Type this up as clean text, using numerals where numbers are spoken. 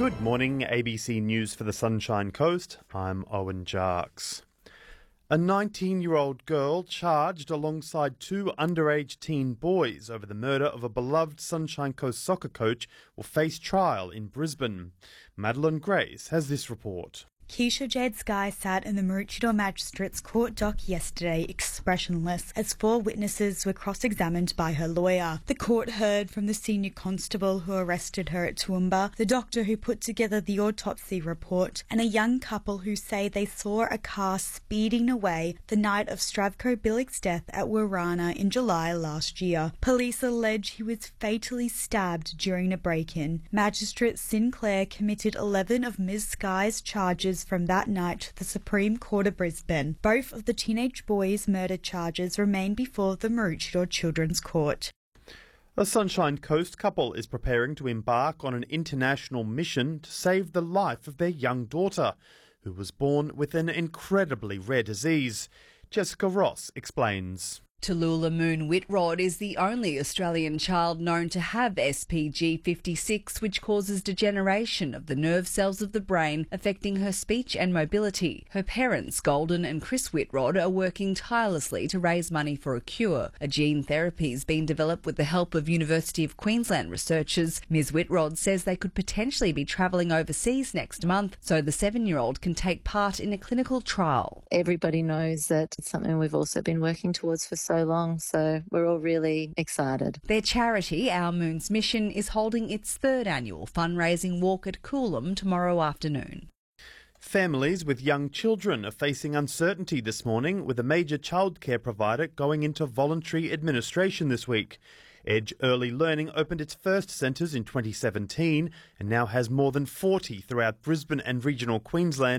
Good morning, ABC News for the Sunshine Coast. I'm Owen Jarks. A 19-year-old girl charged alongside two underage teen boys over the murder of a beloved Sunshine Coast soccer coach will face trial in Brisbane. Madeline Grace has this report. Keisha Jade Sky sat in the Maroochydore Magistrates Court dock yesterday expressionless as four witnesses were cross-examined by her lawyer. The court heard from the senior constable who arrested her at Toowoomba, the doctor who put together the autopsy report, and a young couple who say they saw a car speeding away the night of Stravko Bilic's death at Warana in July last year. Police allege he was fatally stabbed during a break-in. Magistrate Sinclair committed 11 of Ms. Sky's charges from that night to the Supreme Court of Brisbane. Both of the teenage boys' murder charges remain before the Maroochydore Children's Court. A Sunshine Coast couple is preparing to embark on an international mission to save the life of their young daughter, who was born with an incredibly rare disease. Jessica Ross explains. Tallulah Moon Whitrod is the only Australian child known to have SPG 56, which causes degeneration of the nerve cells of the brain, affecting her speech and mobility. Her parents, Golden and Chris Whitrod, are working tirelessly to raise money for a cure. A gene therapy is being developed with the help of University of Queensland researchers. Ms. Whitrod says they could potentially be travelling overseas next month so the 7-year-old can take part in a clinical trial. Everybody knows that it's something we've also been working towards for so long, so we're all really excited. Their charity, Our Moon's Mission, is holding its third annual fundraising walk at Coolum tomorrow afternoon. Families with young children are facing uncertainty this morning, with a major childcare provider going into voluntary administration this week. Edge Early Learning opened its first centres in 2017 and now has more than 40 throughout Brisbane and regional Queensland.